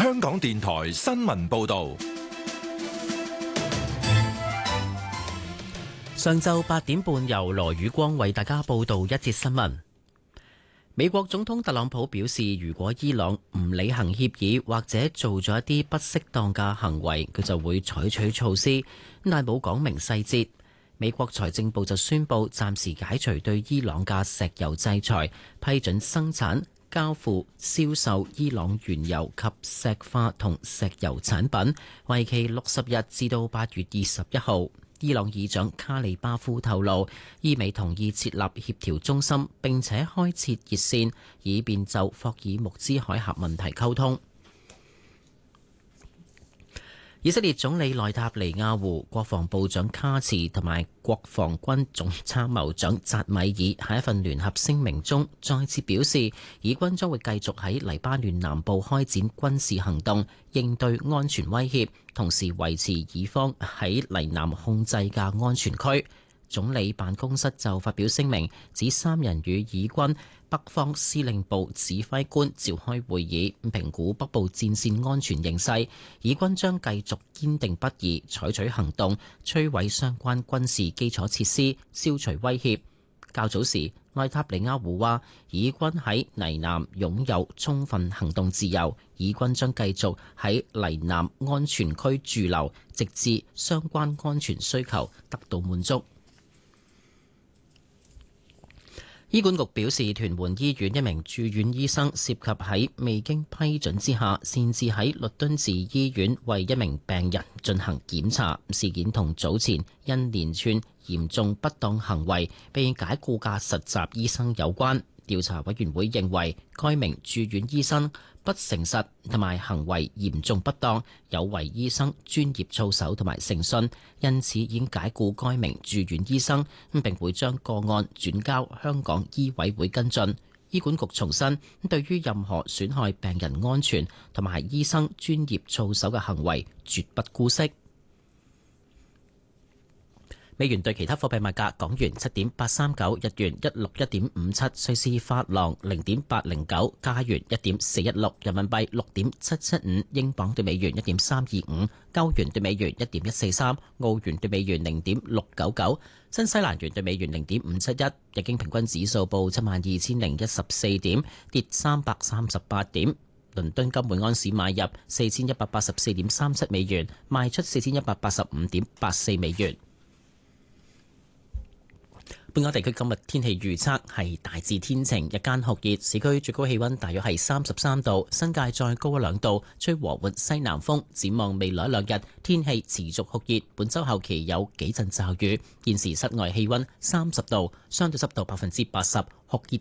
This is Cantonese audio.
香港電台新聞報道。 上晝8點半，由羅宇光為大家報道一節新聞。美國總統特朗普表示，如果伊朗唔履行協議或者做咗一啲不適當嘅行為，佢就會採取措施，但冇講明細節。美國財政部就宣布暫時解除對伊朗嘅石油制裁，批准生產、交付、銷售伊朗原油及石化同石油產品，為期60日至到8月21號。伊朗議長卡利巴夫透露，伊美同意設立協調中心，並且開設熱線，以便就霍爾木茲海峽問題溝通。以色列總理內塔尼亞胡、國防部長卡茨同埋國防軍總參謀長扎米爾喺一份聯合聲明中再次表示，以軍將會繼續喺黎巴嫩南部開展軍事行動，應對安全威脅，同時維持以方喺黎南控制嘅安全區。總理辦公室就發表聲明，指三人與以軍北方司令部指揮官召開會議，評估北部戰線安全形勢。以軍將繼續堅定不移採取行動，摧毀相關軍事基礎設施，消除威脅。較早時，內塔尼亞胡話，以軍喺黎南擁有充分行動自由，以軍將繼續喺黎南安全區駐留，直至相關安全需求得到滿足。醫管局表示，屯門醫院一名住院醫生涉及喺未經批准之下，擅自喺律敦治醫院為一名病人進行檢查。事件同早前因連串嚴重不當行為被解僱嘅實習醫生有關。調查委員會認為，該名住院醫生不誠實同埋行為嚴重不當，有違醫生專業操守同埋誠信，因此已經解僱該名住院醫生，並會將個案轉交香港醫委會跟進。醫管局重申，對於任何損害病人安全同埋醫生專業操守嘅行為，絕不姑息。美元對其他貨幣物價：港元7.839，日元161.57，瑞士法郎0.809，加元1.416，人民幣6.775，英鎊對美元1.325，歐元對美元1.143，澳元對美元0.699，新西蘭元對美元0.571。日經平均指數報72,014點，跌338點。倫敦金每安士買入4184.37美元，賣出4185.84美元。本港地區今日天氣預測係大致天晴，日間酷熱，市區最高氣溫大約係33度，新界再高1-2度，吹和緩西南風。展望未來2日，天氣持續酷熱，本週後期有幾陣驟雨。現時室外氣溫30度，相對濕度80%，酷熱